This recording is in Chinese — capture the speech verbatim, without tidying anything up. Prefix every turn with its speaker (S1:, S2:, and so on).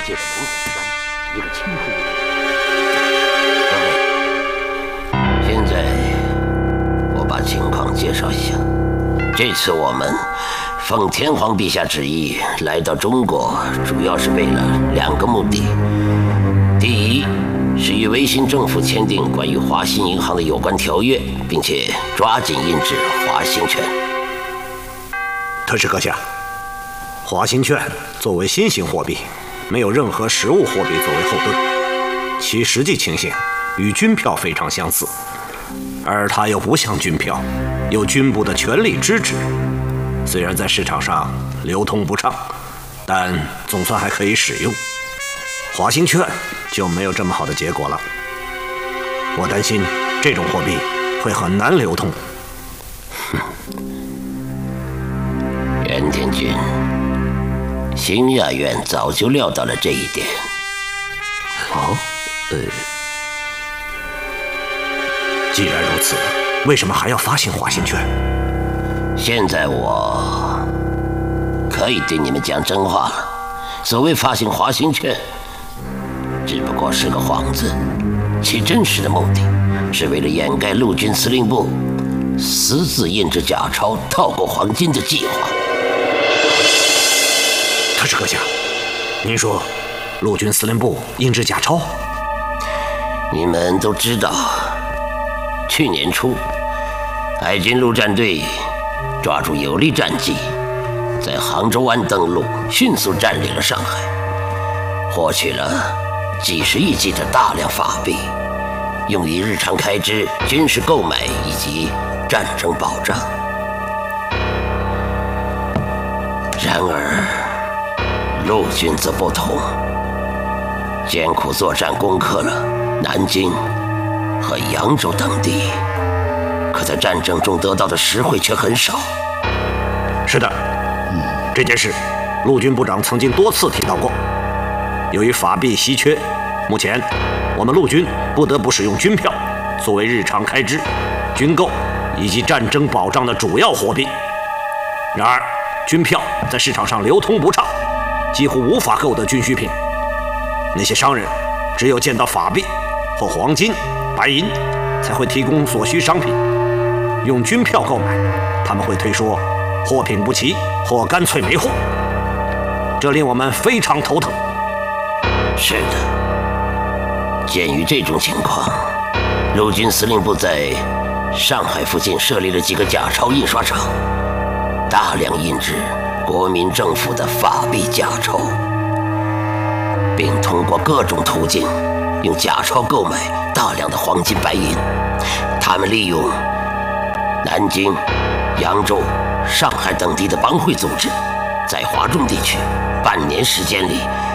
S1: 界的龙虎山，一个清黑的。各位，现在我把情况介绍一下。这次我们奉天皇陛下旨意来到中国，主要是为了两个目的。第一，是与维新政府签订关于华兴银行的有关条约，并且抓紧印制华兴券。
S2: 特使阁下，华兴券作为新型货币，没有任何实物货币作为后盾，其实际情形与军票非常相似，而它又不像军票，有军部的全力支持。虽然在市场上流通不畅，但总算还可以使用。华兴券就没有这么好的结果了。我担心这种货币会很难流通。
S1: 袁天军，兴亚院早就料到了这一点。
S2: 哦，呃，既然如此，为什么还要发行华兴券？
S1: 现在我可以对你们讲真话了。所谓发行华兴券，只不过是个幌子，其真实的目的是为了掩盖陆军司令部私自印制假钞套过黄金的计划。
S2: 特使阁下，您说陆军司令部印制假钞？
S1: 你们都知道，去年初海军陆战队抓住有利战机，在杭州湾登陆，迅速占领了上海，获取了几十亿计的大量法币，用于日常开支、军事购买以及战争保障。然而陆军则不同，艰苦作战攻克了南京和扬州等地，可在战争中得到的实惠却很少。
S2: 是的，这件事陆军部长曾经多次提到过。由于法币稀缺，目前我们陆军不得不使用军票作为日常开支、军购以及战争保障的主要货币。然而军票在市场上流通不畅，几乎无法购得军需品。那些商人只有见到法币或黄金、白银，才会提供所需商品。用军票购买，他们会推说货品不齐或干脆没货，这令我们非常头疼。
S1: 是的，鉴于这种情况，陆军司令部在上海附近设立了几个假钞印刷厂，大量印制国民政府的法币假钞，并通过各种途径用假钞购买大量的黄金白银。他们利用南京、扬州、上海等地的帮会组织，在华中地区半年时间里